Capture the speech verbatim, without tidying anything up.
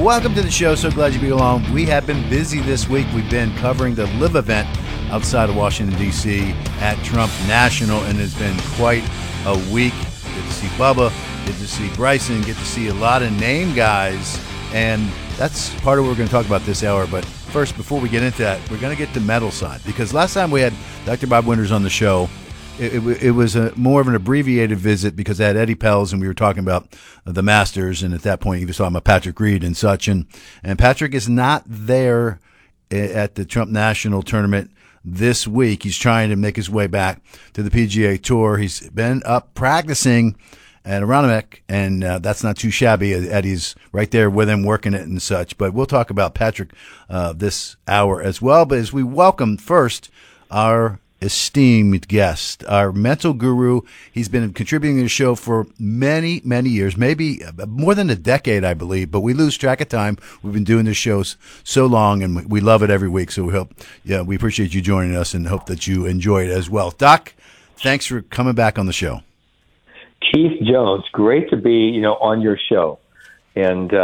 welcome to the show. So glad you be along. We have been busy this week. We've been covering the LIV event outside of Washington, D C at Trump National, and it's been quite a week. Good to see Bubba, good to see Bryson, get to see a lot of name guys, and that's part of what we're going to talk about this hour. But first, before we get into that, we're going to get the medal side, because last time we had Doctor Bob Winters on the show, It, it, it was a more of an abbreviated visit because I had Eddie Pels and we were talking about the Masters, and at that point he was talking about Patrick Reed and such, and and Patrick is not there at the Trump National Tournament this week. He's trying to make his way back to the P G A Tour. He's been up practicing at Aronimink, and uh, that's not too shabby. Eddie's right there with him working it and such, but we'll talk about Patrick uh, this hour as well. But as we welcome first our esteemed guest, our mental guru. He's been contributing to the show for many, many years, maybe more than a decade, I believe, but we lose track of time. We've been doing this show so long, and we love it every week, so we hope, yeah, we appreciate you joining us and hope that you enjoy it as well. Doc, thanks for coming back on the show. Keith Jones, great to be, you know, on your show. And, uh,